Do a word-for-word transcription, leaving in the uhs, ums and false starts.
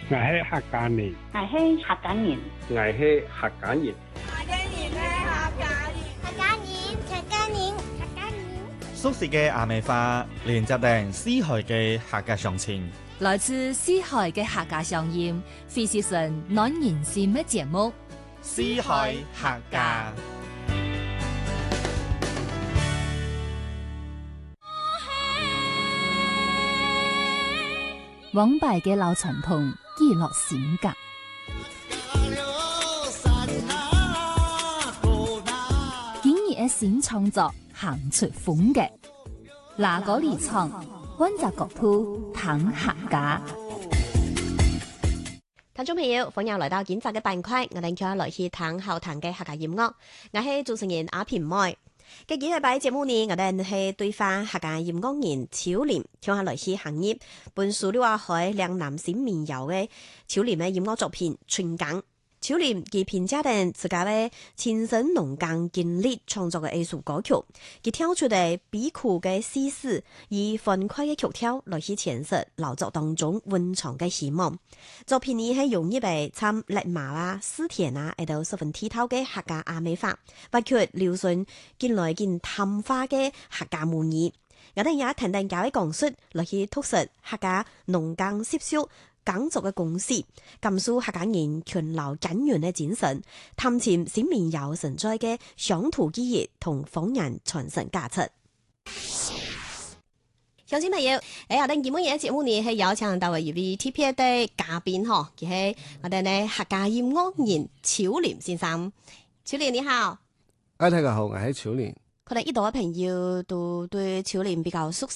我係客家人， 我係客家人， 我係客家人， 客家人係客家人， 客家人，客家人，客家人。 熟悉嘅阿美花，連接定絲海嘅客家鄉情， 來自絲海嘅客家鄉音，非是純暖人心嘅節目。 絲海客家。 往敗嘅老傳統，記錄性格。今日嘅新創作，行出風格。哪個離場？溫習國土，談客家。 聽眾朋友，歡迎來到今集嘅板塊，我哋今日來去談後談嘅客家音樂。我係主持人阿平妹。嘅幾日擺節目呢，我哋係對翻客家音樂人超廉，聽下來去行業。本書呢話係兩男性民謠嘅超廉嘅音樂作品《春耕》。超廉佢評價定自家嘅親身農耕經歷創作嘅藝術歌曲，佢挑出嚟悲苦嘅絲絲，以歡快嘅曲調來去詮釋勞作當中溫藏嘅希望。作品呢係容易被參瀝麻啦、絲田啊，喺度十分剔透嘅客家阿美法，包括廖順見來見探花嘅客家滿意。我哋也聽聽教嘅講述來去突出客家農耕習俗耕作嘅公司，甘肅客家人勤勞耕耘嘅精神，探尋新民謠存在嘅鄉土記憶同方言傳承價值。鄉親朋友，喺我哋今日嘅節目呢，係邀請到一位特別嘅嘉賓嗬，佢係我哋呢客家音樂人超廉先生。超廉你好， 啊大家好，我係超廉。 可能呢度嘅朋友都對超廉比較熟悉。